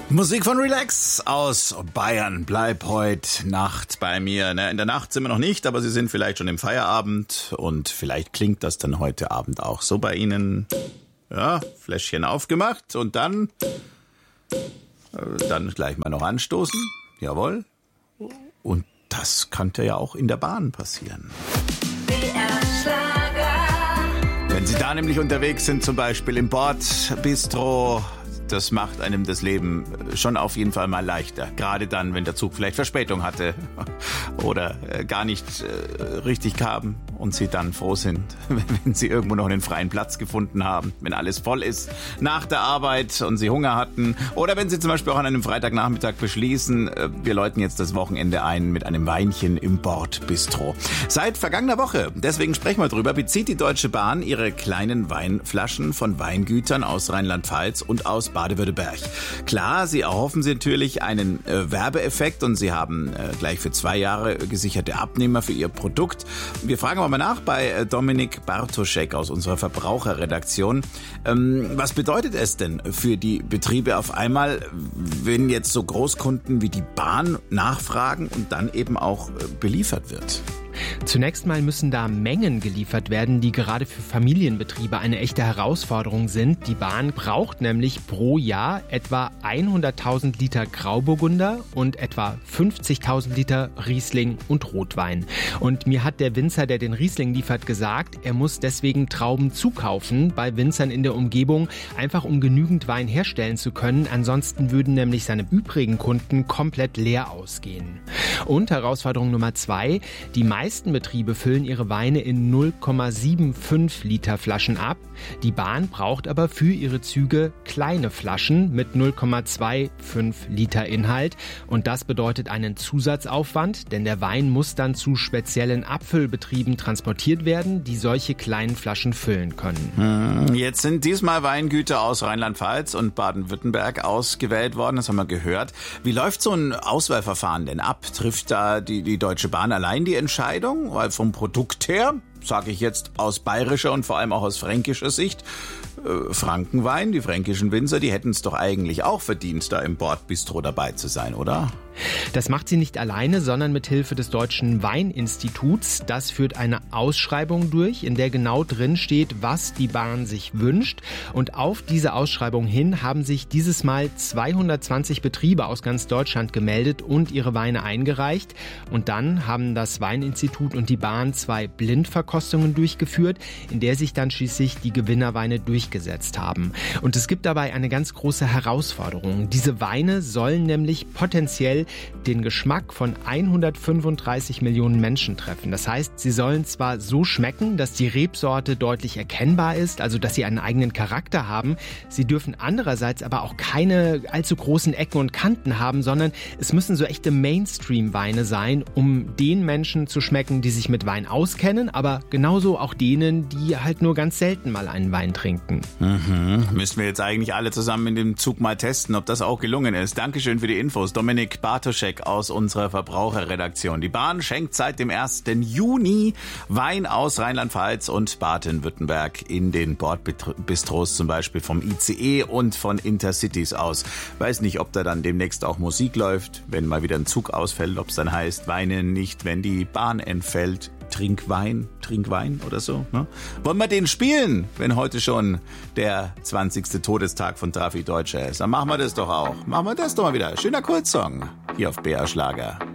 Musik von Relax aus Bayern. Bleib heute Nacht bei mir. In der Nacht sind wir noch nicht, aber Sie sind vielleicht schon im Feierabend und vielleicht klingt das dann heute Abend auch so bei Ihnen. Ja, Fläschchen aufgemacht und dann gleich mal noch anstoßen. Jawohl. Und das könnte ja auch in der Bahn passieren. Wenn Sie da nämlich unterwegs sind, zum Beispiel im Bordbistro, das macht einem das Leben schon auf jeden Fall mal leichter. Gerade dann, wenn der Zug vielleicht Verspätung hatte oder gar nicht richtig kam und Sie dann froh sind, wenn Sie irgendwo noch einen freien Platz gefunden haben, wenn alles voll ist nach der Arbeit und Sie Hunger hatten. Oder wenn Sie zum Beispiel auch an einem Freitagnachmittag beschließen, wir läuten jetzt das Wochenende ein mit einem Weinchen im Bordbistro. Seit vergangener Woche, deswegen sprechen wir drüber, bezieht die Deutsche Bahn ihre kleinen Weinflaschen von Weingütern aus Rheinland-Pfalz und aus Baden-Württemberg. Klar, sie erhoffen sich natürlich einen Werbeeffekt und sie haben gleich für 2 Jahre gesicherte Abnehmer für ihr Produkt. Wir fragen aber mal nach bei Dominik Bartoschek aus unserer Verbraucherredaktion. Was bedeutet es denn für die Betriebe auf einmal, wenn jetzt so Großkunden wie die Bahn nachfragen und dann eben auch beliefert wird? Zunächst mal müssen da Mengen geliefert werden, die gerade für Familienbetriebe eine echte Herausforderung sind. Die Bahn braucht nämlich pro Jahr etwa 100.000 Liter Grauburgunder und etwa 50.000 Liter Riesling und Rotwein. Und mir hat der Winzer, der den Riesling liefert, gesagt, er muss deswegen Trauben zukaufen bei Winzern in der Umgebung, einfach um genügend Wein herstellen zu können. Ansonsten würden nämlich seine übrigen Kunden komplett leer ausgehen. Und Herausforderung Nummer 2, die meisten Betriebe füllen ihre Weine in 0,75 Liter Flaschen ab. Die Bahn braucht aber für ihre Züge kleine Flaschen mit 0,25 Liter Inhalt. Und das bedeutet einen Zusatzaufwand, denn der Wein muss dann zu speziellen Abfüllbetrieben transportiert werden, die solche kleinen Flaschen füllen können. Jetzt sind diesmal Weingüter aus Rheinland-Pfalz und Baden-Württemberg ausgewählt worden, das haben wir gehört. Wie läuft so ein Auswahlverfahren denn ab? Trifft da die Deutsche Bahn allein die Entscheidung? Weil vom Produkt her, sage ich jetzt aus bayerischer und vor allem auch aus fränkischer Sicht, Frankenwein, die fränkischen Winzer, die hätten es doch eigentlich auch verdient, da im Bordbistro dabei zu sein, oder? Das macht sie nicht alleine, sondern mit Hilfe des Deutschen Weininstituts. Das führt eine Ausschreibung durch, in der genau drin steht, was die Bahn sich wünscht. Und auf diese Ausschreibung hin haben sich dieses Mal 220 Betriebe aus ganz Deutschland gemeldet und ihre Weine eingereicht. Und dann haben das Weininstitut und die Bahn 2 Blindverkostungen durchgeführt, in der sich dann schließlich die Gewinnerweine durchgesetzt haben. Und es gibt dabei eine ganz große Herausforderung. Diese Weine sollen nämlich potenziell den Geschmack von 135 Millionen Menschen treffen. Das heißt, sie sollen zwar so schmecken, dass die Rebsorte deutlich erkennbar ist, also dass sie einen eigenen Charakter haben. Sie dürfen andererseits aber auch keine allzu großen Ecken und Kanten haben, sondern es müssen so echte Mainstream-Weine sein, um den Menschen zu schmecken, die sich mit Wein auskennen, aber genauso auch denen, die halt nur ganz selten mal einen Wein trinken. Müssen wir jetzt eigentlich alle zusammen in dem Zug mal testen, ob das auch gelungen ist. Dankeschön für die Infos, Dominik Bartoschek aus unserer Verbraucherredaktion. Die Bahn schenkt seit dem 1. Juni Wein aus Rheinland-Pfalz und Baden-Württemberg in den Bordbistros, zum Beispiel vom ICE und von Intercities aus. Weiß nicht, ob da dann demnächst auch Musik läuft, wenn mal wieder ein Zug ausfällt, ob es dann heißt, weine nicht, wenn die Bahn entfällt. Trink Wein oder so. Ne? Wollen wir den spielen, wenn heute schon der 20. Todestag von Trafi Deutscher ist? Dann machen wir das doch auch. Machen wir das doch mal wieder. Schöner Kurzsong hier auf BR Schlager.